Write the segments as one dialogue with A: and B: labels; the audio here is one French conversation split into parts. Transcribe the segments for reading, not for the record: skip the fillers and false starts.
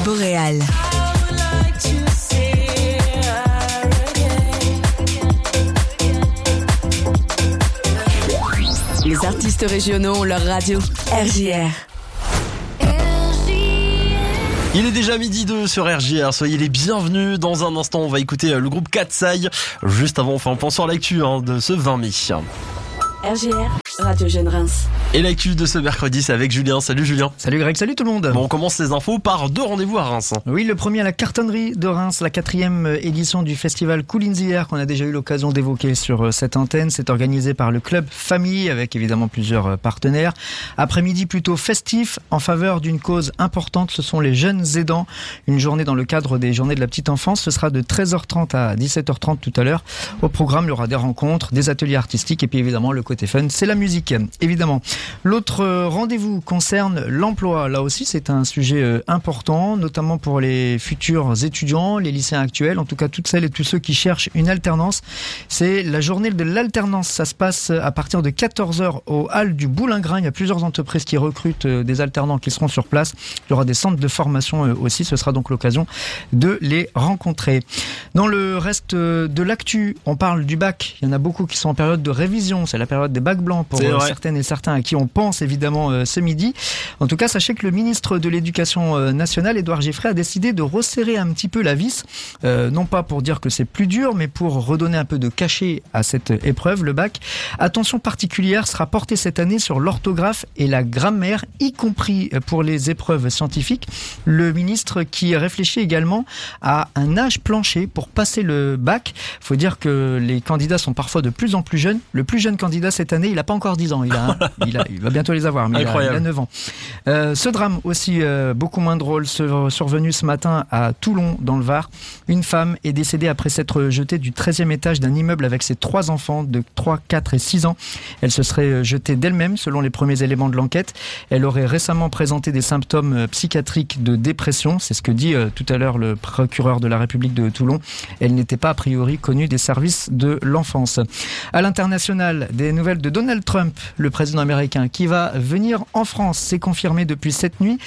A: Boréal. Les artistes régionaux ont leur radio. RJR.
B: Il est déjà midi 2 sur RJR, soyez les bienvenus. Dans un instant, on va écouter le groupe Katsai. Juste avant, on fait un point sur l'actu de ce 20 mai.
A: RJR, Radio Jeune Reims.
B: Et l'actu de ce mercredi, c'est avec Julien. Salut Julien.
C: Salut Greg, salut tout le monde.
B: Bon, on commence les infos par 2 rendez-vous à Reims.
C: Oui, le premier à la cartonnerie de Reims, la 4e édition du festival Cool in the Air qu'on a déjà eu l'occasion d'évoquer sur cette antenne. C'est organisé par le club Famille avec évidemment plusieurs partenaires. Après-midi plutôt festif en faveur d'une cause importante, ce sont les jeunes aidants. Une journée dans le cadre des journées de la petite enfance. Ce sera de 13h30 à 17h30 tout à l'heure. Au programme, il y aura des rencontres, des ateliers artistiques et puis évidemment le côté fun, c'est la musique, évidemment. L'autre rendez-vous concerne l'emploi. Là aussi, c'est un sujet important, notamment pour les futurs étudiants, les lycéens actuels, en tout cas toutes celles et tous ceux qui cherchent une alternance. C'est la journée de l'alternance. Ça se passe à partir de 14h au hall du Boulingrin. Il y a plusieurs entreprises qui recrutent des alternants qui seront sur place. Il y aura des centres de formation aussi. Ce sera donc l'occasion de les rencontrer. Dans le reste de l'actu, on parle du bac. Il y en a beaucoup qui sont en période de révision. C'est la période des bacs blancs pour certaines et certains à qui on pense évidemment ce midi. En tout cas, sachez que le ministre de l'Éducation nationale, Édouard Giffray, a décidé de resserrer un petit peu la vis. Non pas pour dire que c'est plus dur, mais pour redonner un peu de cachet à cette épreuve, le bac. Attention particulière sera portée cette année sur l'orthographe et la grammaire, y compris pour les épreuves scientifiques. Le ministre qui réfléchit également à un âge plancher pour passer le bac. Il faut dire que les candidats sont parfois de plus en plus jeunes. Le plus jeune candidat cette année, il n'a pas encore 10 ans. Il va bientôt les avoir, mais il a 9 ans. Ce drame aussi, beaucoup moins drôle, survenu ce matin à Toulon, dans le Var. Une femme est décédée après s'être jetée du 13e étage d'un immeuble avec ses 3 enfants de 3, 4 et 6 ans. Elle se serait jetée d'elle-même, selon les premiers éléments de l'enquête. Elle aurait récemment présenté des symptômes psychiatriques de dépression. C'est ce que dit tout à l'heure le procureur de la République de Toulon. Elle n'était pas a priori connue des services de l'enfance. À l'international, des nouvelles de Donald Trump, le président américain, qui va venir en France. C'est confirmé depuis cette nuit.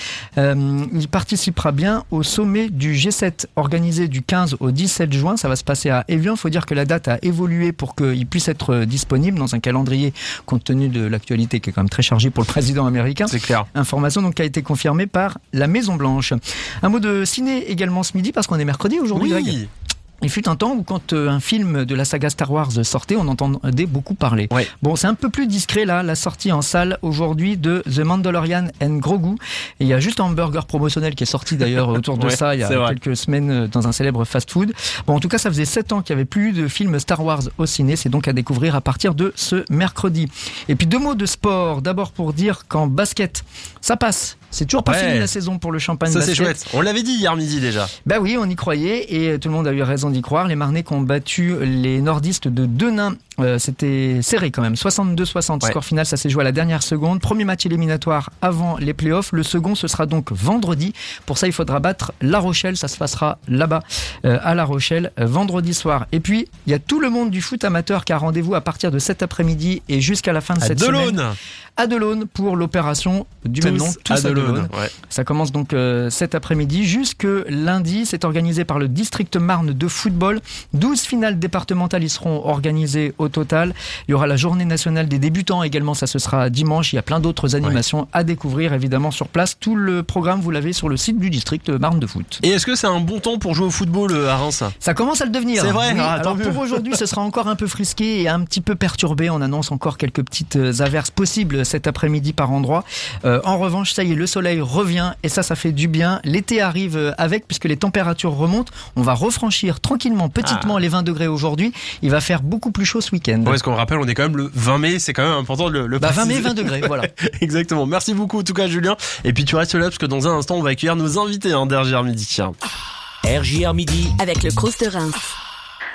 C: Il participera bien au sommet du G7 organisé du 15 au 17 juin. Ça va se passer à Évian. Il faut dire que la date a évolué pour qu'il puisse être disponible dans un calendrier compte tenu de l'actualité qui est quand même très chargée pour le président américain.
B: C'est clair.
C: Information donc qui a été confirmée par la Maison Blanche. Un mot de ciné également ce midi parce qu'on est mercredi aujourd'hui,
B: Oui.
C: Greg. Il fut un temps où quand un film de la saga Star Wars sortait, on entendait beaucoup parler.
B: Ouais.
C: Bon, c'est un peu plus discret là, la sortie en salle aujourd'hui de The Mandalorian and Grogu. Et il y a juste un hamburger promotionnel qui est sorti d'ailleurs autour de ça il y a quelques semaines dans un célèbre fast-food. Bon, en tout cas, ça faisait 7 ans qu'il n'y avait plus eu de film Star Wars au ciné. C'est donc à découvrir à partir de ce mercredi. Et puis 2 mots de sport. D'abord pour dire qu'en basket, ça passe. C'est toujours pas fini la saison pour le Champagne Basket.
B: Ça c'est chouette. On l'avait dit hier midi déjà.
C: Bah oui, on y croyait et tout le monde a eu raison d'y croire. Les Marnais qui ont battu les nordistes de Denain. C'était serré quand même, 62-60. Score final, ça s'est joué à la dernière seconde. Premier match éliminatoire avant les playoffs. Le second, ce sera donc vendredi. Pour ça, il faudra battre La Rochelle. Ça se passera là-bas, à La Rochelle, vendredi soir. Et puis, il y a tout le monde du foot amateur qui a rendez-vous à partir de cet après-midi et jusqu'à la fin de cette semaine. À Delaune pour l'opération du même nom, tous à Delaune. Ouais. Ça commence donc cet après-midi jusque lundi. C'est organisé par le district Marne de football. 12 finales départementales y seront organisées au total. Il y aura la journée nationale des débutants également, ça ce sera dimanche. Il y a plein d'autres animations à découvrir évidemment sur place. Tout le programme, vous l'avez sur le site du district Marne de foot.
B: Et est-ce que c'est un bon temps pour jouer au football à Reims ?
C: Ça commence à le devenir.
B: C'est vrai.
C: Oui, alors pour aujourd'hui, ce sera encore un peu frisqué et un petit peu perturbé. On annonce encore quelques petites averses possibles cet après-midi par endroit. En revanche, ça y est, le soleil revient et ça fait du bien. L'été arrive avec puisque les températures remontent. On va refranchir tranquillement, petitement les 20 degrés aujourd'hui. Il va faire beaucoup plus chaud ce week-end.
B: Ouais, parce qu'on rappelle, on est quand même le 20 mai, c'est quand même important de le préciser.
C: 20 mai, 20 degrés, voilà.
B: Exactement. Merci beaucoup en tout cas Julien. Et puis tu restes là parce que dans un instant, on va accueillir nos invités d'RJR Midi.
D: RJR Midi
A: avec le Crous de Reims.